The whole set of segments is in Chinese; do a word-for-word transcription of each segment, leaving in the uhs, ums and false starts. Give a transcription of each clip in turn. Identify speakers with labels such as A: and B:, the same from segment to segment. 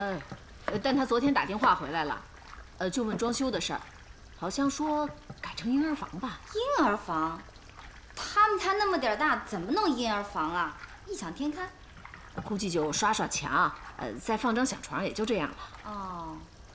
A: 嗯，但他昨天打电话回来了，呃，就问装修的事儿，好像说改成婴儿房吧。
B: 婴儿房？他们才那么点大，怎么弄婴儿房啊？异想天开。
A: 估计就刷刷墙，呃，再放张小床，也就这样了。
B: 哦。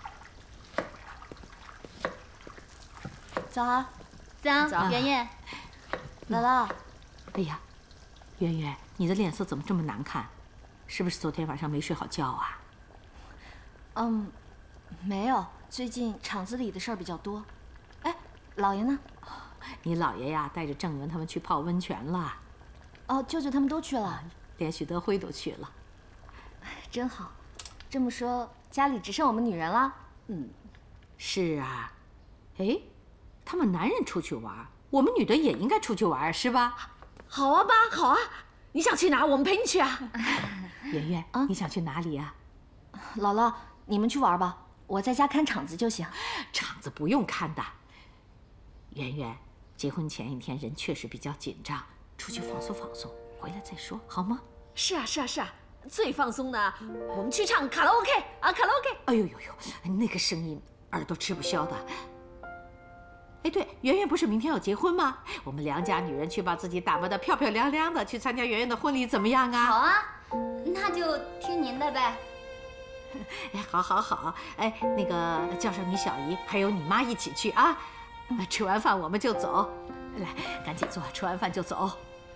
C: 早啊，
B: 早，
A: 早
B: 圆圆，
C: 姥姥。
D: 哎呀，圆圆，你的脸色怎么这么难看？是不是昨天晚上没睡好觉啊？
C: 嗯，没有，最近厂子里的事儿比较多。哎，姥爷呢？
D: 你姥爷呀，带着郑文他们去泡温泉了。
C: 哦，舅舅他们都去了，
D: 连许德辉都去了。
C: 真好。这么说，家里只剩我们女人了？
D: 嗯，是啊。哎，他们男人出去玩，我们女的也应该出去玩，是吧？
A: 好啊，爸，好啊。你想去哪儿？我们陪你去啊。
D: 圆圆，
C: 啊
D: 你想去哪里呀？
C: 姥姥，你们去玩吧，我在家看场子就行。
D: 场子不用看的。圆圆，结婚前一天人确实比较紧张，出去放松放松，回来再说，好吗？
A: 是啊，是啊，是啊，最放松的，我们去唱卡拉 OK 啊，卡拉 OK。
D: 哎呦呦呦，那个声音耳朵吃不消的。哎，对，圆圆不是明天要结婚吗？我们梁家女人去把自己打扮得漂漂亮亮的，去参加圆圆的婚礼，怎么样啊？
B: 好啊，那就听您的呗。
D: 哎，好，好，好。哎，那个叫上你小姨还有你妈一起去啊。吃完饭我们就走。来，赶紧坐，吃完饭就走。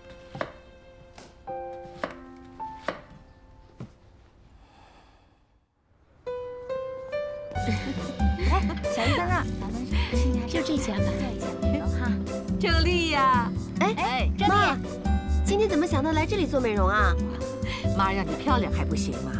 C: 哎，小姨在那儿，咱们亲一下，
E: 就这家吧。
C: 照一下美容哈。
D: 郑丽呀，
C: 哎哎，妈，今天怎么想到来这里做美容啊？
D: 妈让你漂亮还不行吗？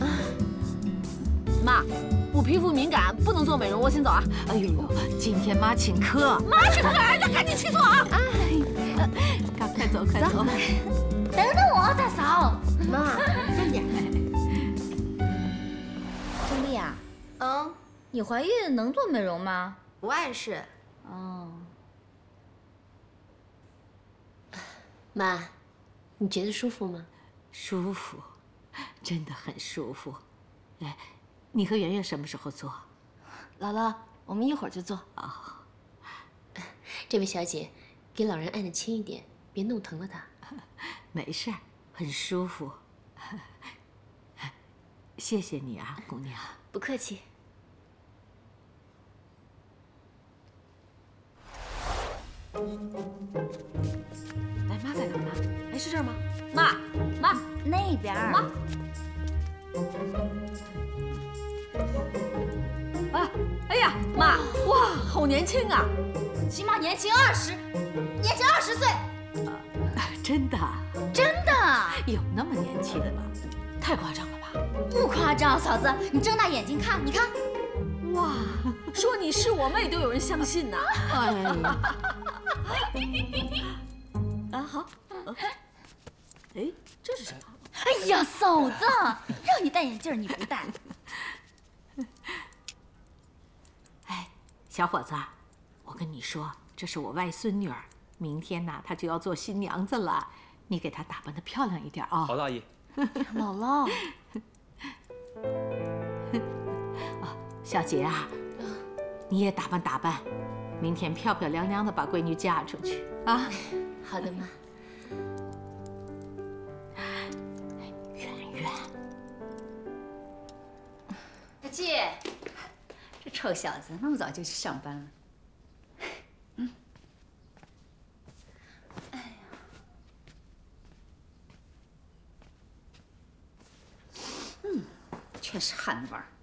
A: 妈，我皮肤敏感，不能做美容，我先走啊。
D: 哎呦呦，今天妈请客。
A: 妈去干啥？那赶紧去做啊！
D: 快快走，快走。
B: 等等我，大嫂。
C: 妈，慢点。
B: 郑丽啊，
C: 嗯，
B: 你怀孕能做美容吗？
C: 不碍事。
B: 哦。
E: 妈，你觉得舒服吗？
D: 舒服，真的很舒服。来，你和圆圆什么时候做？
C: 姥姥，我们一会儿就做。
D: 哦，
E: 这位小姐，给老人按得轻一点，别弄疼了他。
D: 没事儿，很舒服。谢谢你啊，姑娘。
C: 不客气。
A: 哎，妈在哪儿呢？哎，是这儿吗？妈，妈，
B: 那边儿。
A: 妈。哎，哎呀，妈，哇，好年轻啊！
B: 起码年轻二十，年轻二十岁，
D: 真的？
B: 真的。
D: 有那么年轻吗？
A: 太夸张了吧？
B: 不夸张，嫂子，你睁大眼睛看，你看。
A: 哇，说你是我妹都有人相信呐。
D: 哎呀，
A: 啊，好。哎，这是什么？
B: 哎呀，嫂子，让你戴眼镜你不戴。
D: 哎，小伙子，我跟你说，这是我外孙女儿，明天呢，她就要做新娘子了，你给她打扮得漂亮一点啊。
F: 好，大姨。
C: 姥姥。
D: 啊，小杰啊，你也打扮打扮，明天漂漂亮亮的把闺女嫁出去啊。
E: 好的，妈。
D: 圆圆，
B: 小季，这臭小子那么早就去上班了。嗯。哎呀。嗯，全是汗味儿。